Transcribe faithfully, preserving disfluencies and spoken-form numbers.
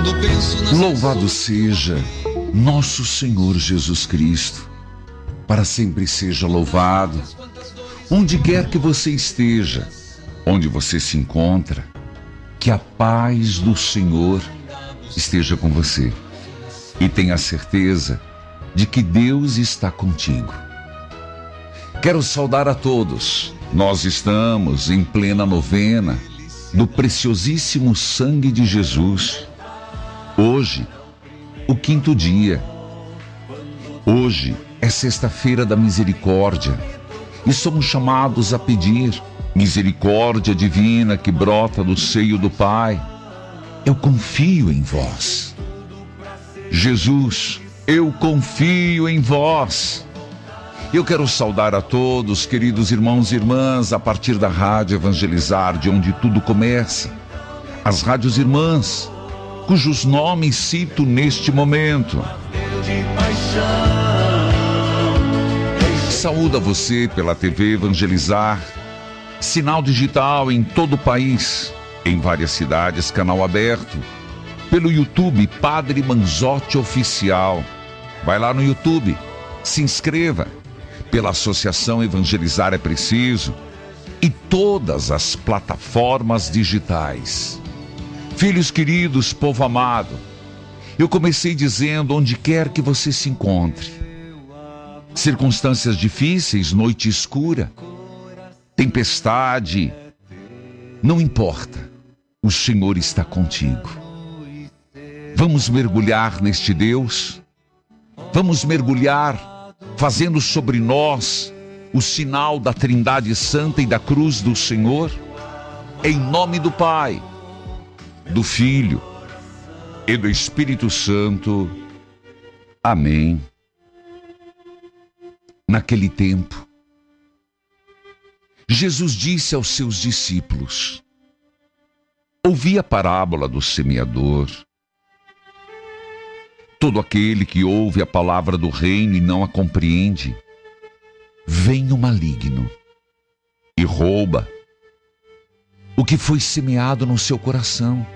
Louvado seja nosso Senhor Jesus Cristo, para sempre seja louvado. Onde quer que você esteja, onde você se encontra, que a paz do Senhor esteja com você. E tenha certeza de que Deus está contigo. Quero saudar a todos. Nós estamos em plena novena do preciosíssimo sangue de Jesus. Hoje, o quinto dia. Hoje é sexta-feira da misericórdia e somos chamados a pedir misericórdia divina que brota do seio do Pai. Eu confio em vós. Jesus, eu confio em vós. Eu quero saudar a todos, queridos irmãos e irmãs, a partir da Rádio Evangelizar, de onde tudo começa. As rádios irmãs, cujos nomes cito neste momento. Saúdo a você pela T V Evangelizar, sinal digital em todo o país, em várias cidades, canal aberto. Pelo YouTube, Padre Manzotti Oficial. Vai lá no YouTube, se inscreva. Pela Associação Evangelizar é Preciso e todas as plataformas digitais. Filhos queridos, povo amado, eu comecei dizendo: onde quer que você se encontre, circunstâncias difíceis, noite escura, tempestade, não importa, o Senhor está contigo. Vamos mergulhar neste Deus, vamos mergulhar fazendo sobre nós o sinal da Trindade Santa e da cruz do Senhor, em nome do Pai, do Filho e do Espírito Santo. Amém. Naquele tempo, Jesus disse aos seus discípulos: ouvi a parábola do semeador. Todo aquele que ouve a palavra do reino e não a compreende, vem o maligno e rouba o que foi semeado no seu coração.